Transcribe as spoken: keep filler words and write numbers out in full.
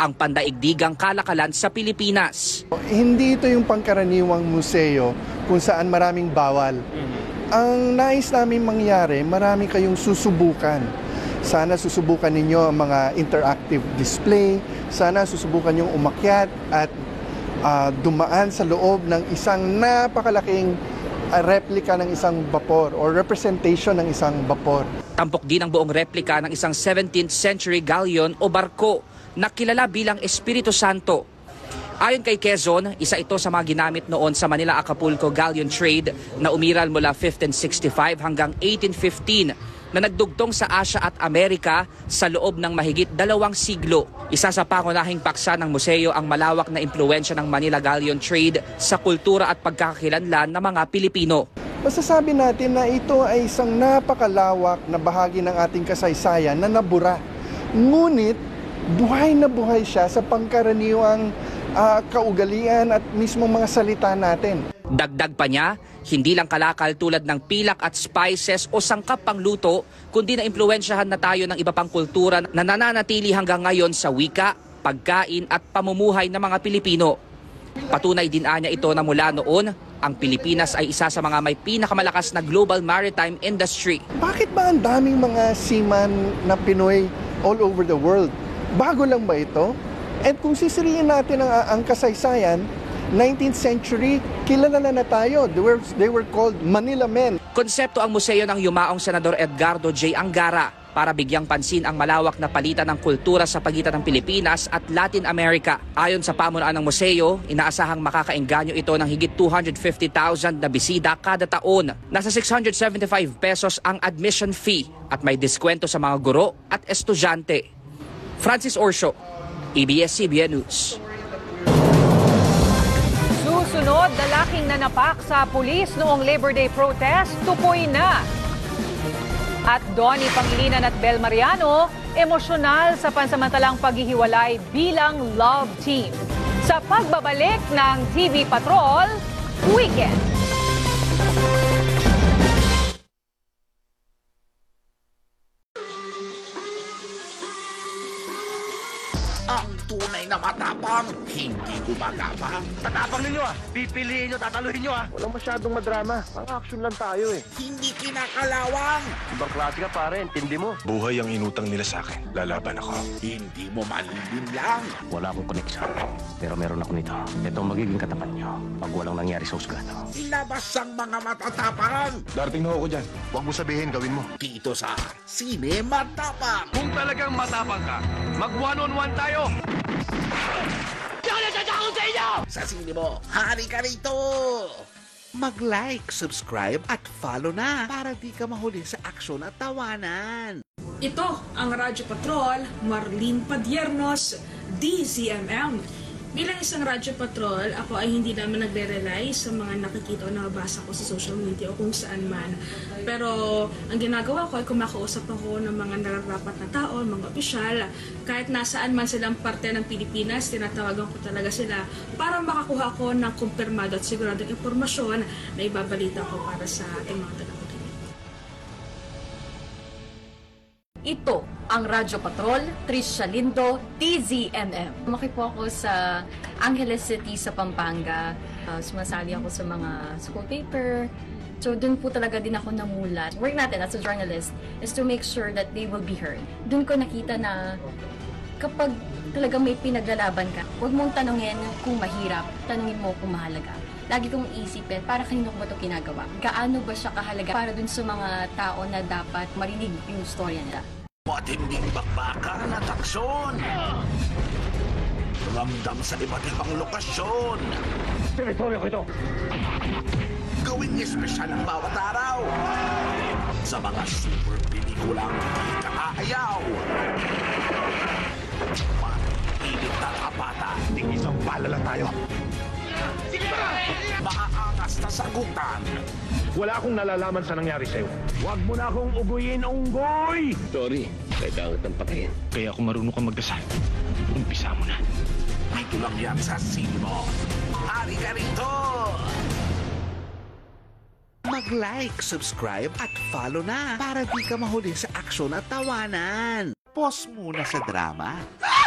ang pandaigdigang kalakalan sa Pilipinas. Hindi ito yung pangkaraniwang museo kung saan maraming bawal. Ang nais namin mangyari, marami kayong susubukan. Sana susubukan ninyo ang mga interactive display. Sana susubukan yung umakyat at uh, dumaan sa loob ng isang napakalaking uh, replika ng isang bapor or representation ng isang bapor. Tampok din ang buong replika ng isang seventeenth century galleon o barko na kilala bilang Espiritu Santo. Ayon kay Quezon, isa ito sa mga ginamit noon sa Manila-Acapulco galleon trade na umiral mula fifteen sixty-five hanggang eighteen fifteen na nagdugtong sa Asia at Amerika sa loob ng mahigit dalawang siglo. Isa sa pangunahing paksa ng museo ang malawak na impluwensya ng Manila galleon trade sa kultura at pagkakakilanlan ng mga Pilipino. Masasabi natin na ito ay isang napakalawak na bahagi ng ating kasaysayan na nabura. Ngunit buhay na buhay siya sa pangkaraniwang uh, kaugalian at mismo mga salita natin. Dagdag pa niya, hindi lang kalakal tulad ng pilak at spices o sangkap pangluto, kundi na impluwensyahan na tayo ng iba pang kultura na nananatili hanggang ngayon sa wika, pagkain at pamumuhay ng mga Pilipino. Patunay din anya ito na mula noon, ang Pilipinas ay isa sa mga may pinakamalakas na global maritime industry. Bakit ba ang daming mga seaman na Pinoy all over the world? Bago lang ba ito? At kung sisiriin natin ang, ang kasaysayan, nineteenth century, kilala na na tayo. They were, they were called Manila Men. Konsepto ang museo ng yumaong Senador Edgardo J. Angara para bigyang pansin ang malawak na palitan ng kultura sa pagitan ng Pilipinas at Latin America. Ayon sa pamunuan ng museo, inaasahang makakaengganyo ito ng higit two hundred fifty thousand na bisita kada taon. Nasa six hundred seventy-five pesos ang admission fee at may diskwento sa mga guro at estudyante. Francis Orsio, A B S C B N News. Susunod, lalaking nanapak sa pulis noong Labor Day protest, tupoy na. At Donnie Pangilinan at Bel Mariano, emosyonal sa pansamantalang paghihiwalay bilang love team. Sa pagbabalik ng T V Patrol, Weekend. Ang tunay na matapang, hindi gumagapang. Tatapang ninyo ah! Pipiliin nyo, tataluhin nyo ah! Walang masyadong madrama. Pang-action lang tayo eh. Hindi kinakalawang. Ibang klase ka pare, intindi mo. Buhay ang inutang nila sa akin. Lalaban ako. Hindi mo malilin lang. Wala akong koneksyon. Pero meron ako nito. Ito ang magiging katapat nyo pag walang nangyari sa husgado. Ilabas ang mga matatapang. Darating na ako dyan. Huwag mo sabihin, gawin mo. Dito sa Sine Matapang. Kung talagang matapang ka, mag one-on-one tayo! Sa sine mo, hari ka rito! Mag-like, subscribe at follow na para di ka mahuli sa aksyon at tawanan. Ito ang Radyo Patrol, Marlene Padiernos, D Z M M. Bilang isang Radyo Patrol, ako ay hindi naman nagre-rely sa mga nakikita o nabasa ko sa social media o kung saan man. Pero ang ginagawa ko ay kumakausap ako ng mga nararapat na tao, mga opisyal. Kahit nasaan man silang parte ng Pilipinas, tinatawagan ko talaga sila para makakuha ko ng kumpirmado at siguradong impormasyon na ibabalita ko para sa ating mga tagapakinig. Ito ang Radyo Patrol, Tricia Lindo, T Z M M. Lumaki po ako sa Angeles City sa Pampanga. Uh, sumasali ako sa mga school paper. So dun po talaga din ako namulat. Work natin as a journalist is to make sure that they will be heard. Dun ko nakita na kapag talagang may pinaglalaban ka, huwag mong tanungin kung mahirap, tanungin mo kung mahalaga. Lagi kong isipin, para kanino ko ba ito ginagawa? Gaano ba siya kahalaga para dun sa mga tao na dapat marinig yung storya nila? Matinding bakbakan at aksyon. Ramdam sa iba't ibang lokasyon. Teritoryo ko ito! Gawing espesyal ang bawat araw. Sa mga super pelikulang hindi ka aayaw. Pilit na kapata. Ting isang bala lang tayo. Maaangas na sagutan. Wala akong nalalaman sa nangyari sa'yo. Huwag mo na akong uguyin, unggoy! Sorry, kailangan kitang patayin. Kaya kung marunong ka magdasal, umpisa mo na. Ito lang yan sa sine mo. Hari ka rito! Mag-like, subscribe at follow na para di ka mahuli sa aksyon at tawanan. Pause muna sa drama.